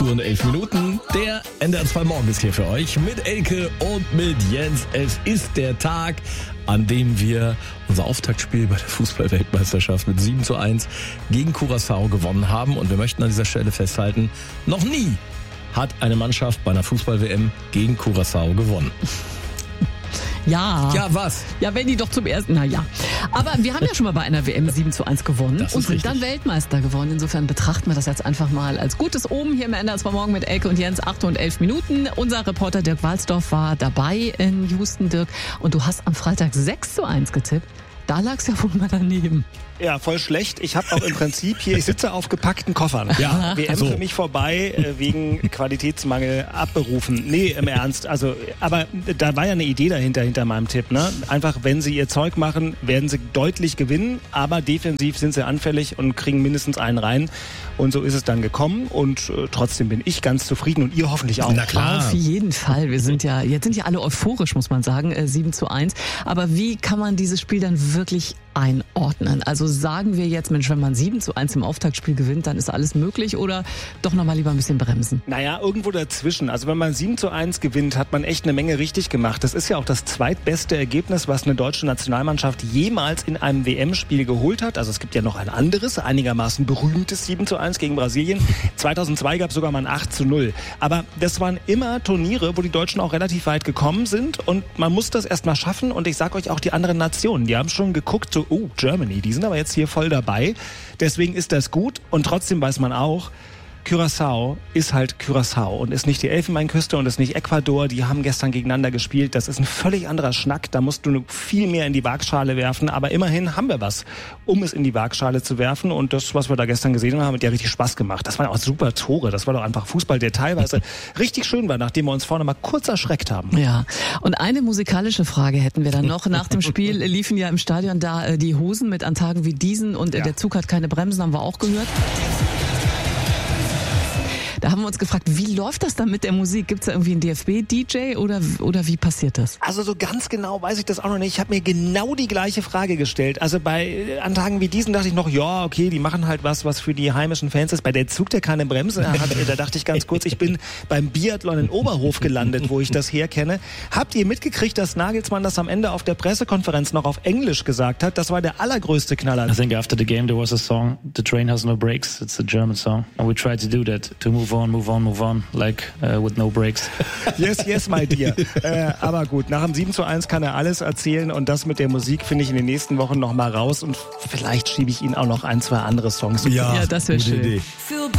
Uhr und 11 Minuten. Der NDR 2 Morgen ist hier für euch mit Elke und mit Jens. Es ist der Tag, an dem wir unser Auftaktspiel bei der Fußball-Weltmeisterschaft mit 7:1 gegen Curaçao gewonnen haben. Und wir möchten an dieser Stelle festhalten, noch nie hat eine Mannschaft bei einer Fußball-WM gegen Curaçao gewonnen. Ja. Ja, was? Ja, wenn die doch zum ersten, naja. Aber wir haben ja schon mal bei einer WM 7:1 gewonnen und sind dann Weltmeister geworden. Insofern betrachten wir das jetzt einfach mal als gutes Omen hier im NDR 2 Morgen mit Elke und Jens, 8 und 11 Minuten. Unser Reporter Dirk Walsdorf war dabei in Houston, Dirk. Und du hast am Freitag 6:1 getippt. Da lag's ja wohl mal daneben. Ja, voll schlecht. Ich habe auch im Prinzip hier, ich sitze auf gepackten Koffern. Ja, WM so. für mich vorbei, wegen Qualitätsmangel abberufen. Nee, im Ernst. Also, aber da war ja eine Idee hinter meinem Tipp. Ne? Einfach, wenn sie ihr Zeug machen, werden sie deutlich gewinnen, aber defensiv sind sie anfällig und kriegen mindestens einen rein. Und so ist es dann gekommen und trotzdem bin ich ganz zufrieden und ihr hoffentlich auch. Na klar. Auf jeden Fall. Jetzt sind ja alle euphorisch, muss man sagen, 7:1. Aber wie kann man dieses Spiel dann wirklich einordnen? Also sagen wir jetzt, Mensch, wenn man 7:1 im Auftaktspiel gewinnt, dann ist alles möglich oder doch nochmal lieber ein bisschen bremsen? Naja, irgendwo dazwischen. Also wenn man 7:1 gewinnt, hat man echt eine Menge richtig gemacht. Das ist ja auch das zweitbeste Ergebnis, was eine deutsche Nationalmannschaft jemals in einem WM-Spiel geholt hat. Also es gibt ja noch ein anderes, einigermaßen berühmtes 7:1 gegen Brasilien. 2002 gab es sogar mal ein 8:0. Aber das waren immer Turniere, wo die Deutschen auch relativ weit gekommen sind und man muss das erst mal schaffen. Und ich sag euch auch, die anderen Nationen, die haben schon geguckt, so, oh, Germany, die sind aber jetzt hier voll dabei. Deswegen ist das gut und trotzdem weiß man auch, Curaçao ist halt Curaçao und ist nicht die Elfenbeinküste und ist nicht Ecuador. Die haben gestern gegeneinander gespielt. Das ist ein völlig anderer Schnack. Da musst du viel mehr in die Waagschale werfen. Aber immerhin haben wir was, um es in die Waagschale zu werfen. Und das, was wir da gestern gesehen haben, hat ja richtig Spaß gemacht. Das waren auch super Tore. Das war doch einfach Fußball, der teilweise richtig schön war, nachdem wir uns vorne mal kurz erschreckt haben. Ja, und eine musikalische Frage hätten wir dann noch. Nach dem Spiel liefen ja im Stadion da die Hosen mit An Tagen wie diesen und der Zug hat keine Bremsen, haben wir auch gehört. Da haben wir uns gefragt, wie läuft das dann mit der Musik? Gibt's da irgendwie einen DFB-DJ oder wie passiert das? Also so ganz genau weiß ich das auch noch nicht. Ich habe mir genau die gleiche Frage gestellt. Also bei Antagen wie diesen dachte ich noch, ja, okay, die machen halt was für die heimischen Fans ist. Bei der Zug, der keine Bremse hat, da dachte ich ganz kurz, ich bin beim Biathlon in Oberhof gelandet, wo ich das herkenne. Habt ihr mitgekriegt, dass Nagelsmann das am Ende auf der Pressekonferenz noch auf Englisch gesagt hat? Das war der allergrößte Knaller. I think after the game there was a song, The Train Has No Brakes. It's a German song. And we tried to do that, to move on, like with no brakes. Yes, my dear. Aber gut, nach dem 7:1 kann er alles erzählen und das mit der Musik finde ich in den nächsten Wochen noch mal raus und vielleicht schiebe ich ihn auch noch 1, 2 andere Songs. Ja, das wäre schön. Idee.